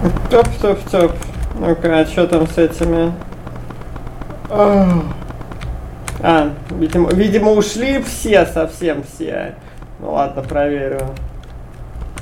Топ. Ну-ка, а что там с этими? Видимо, ушли все, совсем все. Ну ладно, проверю.